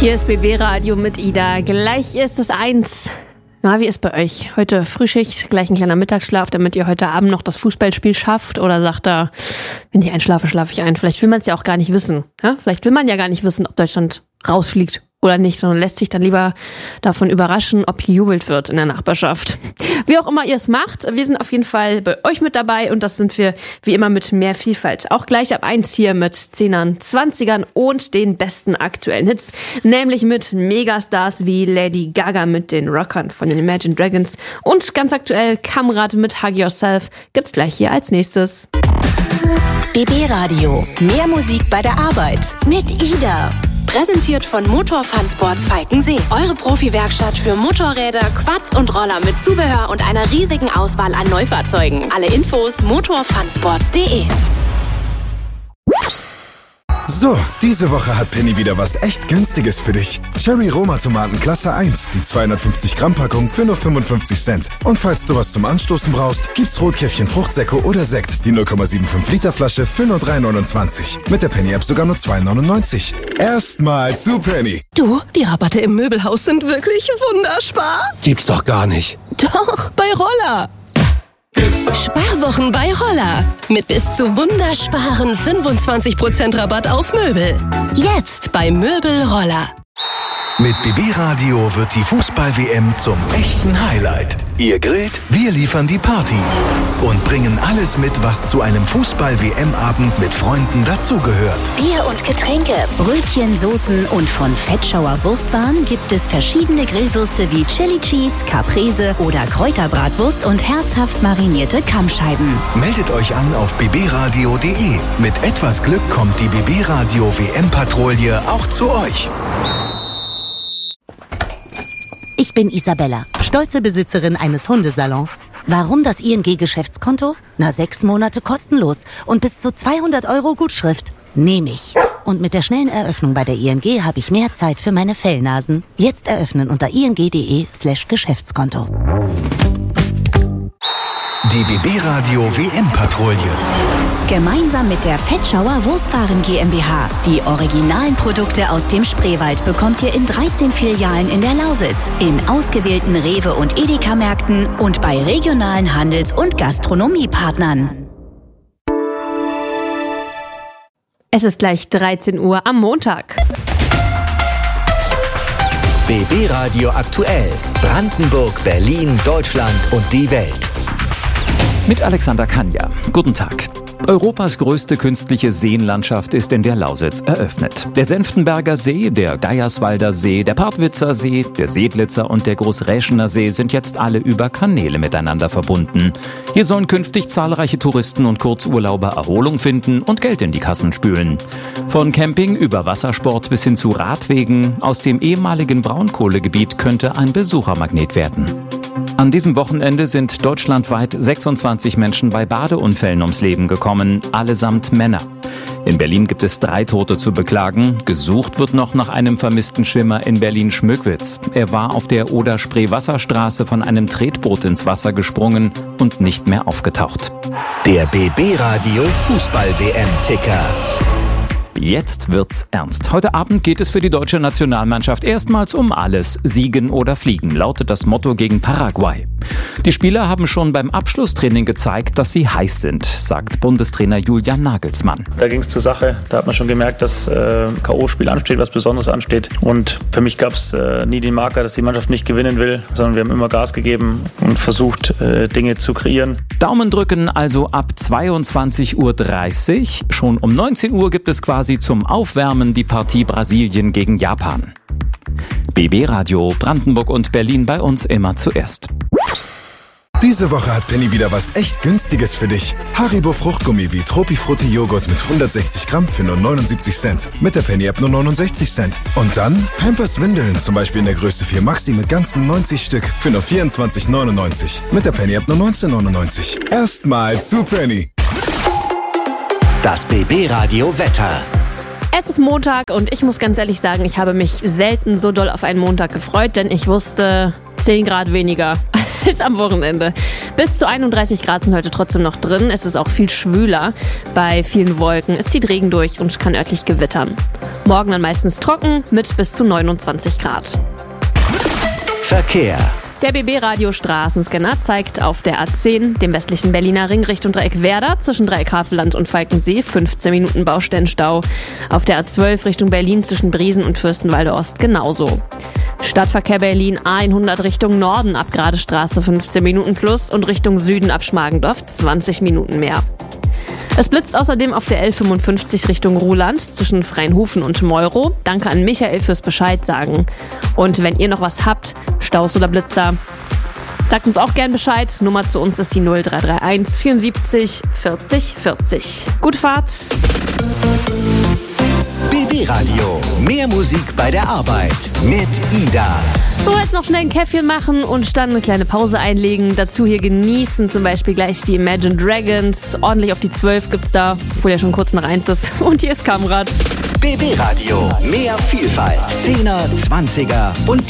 Hier ist BB Radio mit Ida. Gleich ist es 1. Na, wie ist bei euch? Heute Frühschicht, gleich ein kleiner Mittagsschlaf, damit ihr heute Abend noch das Fußballspiel schafft? Oder sagt er, wenn ich einschlafe, schlafe ich ein? Vielleicht will man es ja auch gar nicht wissen. Ja? Vielleicht will man ja gar nicht wissen, ob Deutschland rausfliegt oder nicht, sondern lässt sich dann lieber davon überraschen, ob gejubelt wird in der Nachbarschaft. Wie auch immer ihr es macht, wir sind auf jeden Fall bei euch mit dabei und das sind wir wie immer mit mehr Vielfalt. Auch gleich ab 1 hier mit 10ern, 20ern und den besten aktuellen Hits, nämlich mit Megastars wie Lady Gaga mit den Rockern von den Imagine Dragons und ganz aktuell Kamrat mit Hug Yourself gibt's gleich hier als nächstes. BB Radio. Mehr Musik bei der Arbeit mit Ida. Präsentiert von Motorfun Sports Falkensee. Eure Profi-Werkstatt für Motorräder, Quads und Roller mit Zubehör und einer riesigen Auswahl an Neufahrzeugen. Alle Infos motorfunsports.de. So, diese Woche hat Penny wieder was echt Günstiges für dich. Cherry Roma Tomaten Klasse 1, die 250 Gramm Packung für nur 55 Cent. Und falls du was zum Anstoßen brauchst, gibt's Rotkäppchen Fruchtsäcke oder Sekt, die 0,75 Liter Flasche für nur 3,29. Mit der Penny App sogar nur 2,99. Erstmal zu Penny. Du, die Rabatte im Möbelhaus sind wirklich wunderbar. Gibt's doch gar nicht. Doch, bei Roller. Sparwochen bei Roller. Mit bis zu wundersparen 25% Rabatt auf Möbel. Jetzt bei Möbel Roller. Mit BB Radio wird die Fußball-WM zum echten Highlight. Ihr grillt, wir liefern die Party. Und bringen alles mit, was zu einem Fußball-WM-Abend mit Freunden dazugehört. Bier und Getränke, Brötchen, Soßen und von Fettschauer Wurstbahn gibt es verschiedene Grillwürste wie Chili Cheese, Caprese oder Kräuterbratwurst und herzhaft marinierte Kammscheiben. Meldet euch an auf bbradio.de. Mit etwas Glück kommt die BB Radio WM-Patrouille auch zu euch. Ich bin Isabella, stolze Besitzerin eines Hundesalons. Warum das ING-Geschäftskonto? 6 Monate kostenlos und bis zu 200 € Gutschrift. Nehme ich. Und mit der schnellen Eröffnung bei der ING habe ich mehr Zeit für meine Fellnasen. Jetzt eröffnen unter ing.de/Geschäftskonto. Die BB Radio WM-Patrouille. Gemeinsam mit der Fettschauer Wurstwaren GmbH. Die originalen Produkte aus dem Spreewald bekommt ihr in 13 Filialen in der Lausitz, in ausgewählten Rewe- und Edeka-Märkten und bei regionalen Handels- und Gastronomiepartnern. Es ist gleich 13 Uhr am Montag. BB Radio aktuell. Brandenburg, Berlin, Deutschland und die Welt. Mit Alexander Kanja. Guten Tag. Europas größte künstliche Seenlandschaft ist in der Lausitz eröffnet. Der Senftenberger See, der Geierswalder See, der Partwitzer See, der Sedlitzer und der Großräschener See sind jetzt alle über Kanäle miteinander verbunden. Hier sollen künftig zahlreiche Touristen und Kurzurlauber Erholung finden und Geld in die Kassen spülen. Von Camping über Wassersport bis hin zu Radwegen aus dem ehemaligen Braunkohlegebiet könnte ein Besuchermagnet werden. An diesem Wochenende sind deutschlandweit 26 Menschen bei Badeunfällen ums Leben gekommen, allesamt Männer. In Berlin gibt es 3 Tote zu beklagen. Gesucht wird noch nach einem vermissten Schwimmer in Berlin-Schmöckwitz. Er war auf der Oder-Spree-Wasserstraße von einem Tretboot ins Wasser gesprungen und nicht mehr aufgetaucht. Der BB Radio Fußball-WM-Ticker. Jetzt wird's ernst. Heute Abend geht es für die deutsche Nationalmannschaft erstmals um alles. Siegen oder fliegen, lautet das Motto gegen Paraguay. Die Spieler haben schon beim Abschlusstraining gezeigt, dass sie heiß sind, sagt Bundestrainer Julian Nagelsmann. Da ging es zur Sache. Da hat man schon gemerkt, dass K.O.-Spiel ansteht, was Besonderes ansteht. Und für mich gab es nie den Marker, dass die Mannschaft nicht gewinnen will, sondern wir haben immer Gas gegeben und versucht, Dinge zu kreieren. Daumen drücken also ab 22:30 Uhr. Schon um 19 Uhr gibt es quasi zum Aufwärmen die Partie Brasilien gegen Japan. BB Radio Brandenburg und Berlin bei uns immer zuerst. Diese Woche hat Penny wieder was echt Günstiges für dich. Haribo Fruchtgummi wie Tropifrutti Joghurt mit 160 Gramm für nur 79 Cent. Mit der Penny App nur 69 Cent. Und dann Pampers Windeln, zum Beispiel in der Größe 4 Maxi mit ganzen 90 Stück für nur 24,99. Mit der Penny App nur 19,99. Erstmal zu Penny. Das BB Radio Wetter. Es ist Montag und ich muss ganz ehrlich sagen, ich habe mich selten so doll auf einen Montag gefreut, denn ich wusste 10 Grad weniger. als am Wochenende. Bis zu 31 Grad sind heute trotzdem noch drin. Es ist auch viel schwüler bei vielen Wolken. Es zieht Regen durch und kann örtlich gewittern. Morgen dann meistens trocken mit bis zu 29 Grad. Verkehr. Der BB-Radio Straßenscanner zeigt auf der A10, dem westlichen Berliner Ring Richtung Dreieck Werder, zwischen Dreieck Havelland und Falkensee 15 Minuten Baustellenstau. Auf der A12 Richtung Berlin zwischen Briesen und Fürstenwalde Ost genauso. Stadtverkehr Berlin A100 Richtung Norden ab Gradestraße 15 Minuten plus und Richtung Süden ab Schmargendorf 20 Minuten mehr. Es blitzt außerdem auf der L55 Richtung Ruhland zwischen Freienhufen und Meuro. Danke an Michael fürs Bescheid sagen. Und wenn ihr noch was habt, Staus oder Blitzer, sagt uns auch gern Bescheid. Nummer zu uns ist die 0331 74 40 40. Gute Fahrt! BB Radio. Mehr Musik bei der Arbeit mit Ida. So, jetzt noch schnell ein Käffchen machen und dann eine kleine Pause einlegen. Dazu hier genießen zum Beispiel gleich die Imagine Dragons. Ordentlich auf die 12 gibt's da, obwohl ja schon kurz nach 1 ist. Und hier ist Kamrat. BB Radio. Mehr Vielfalt. 10er, 20er und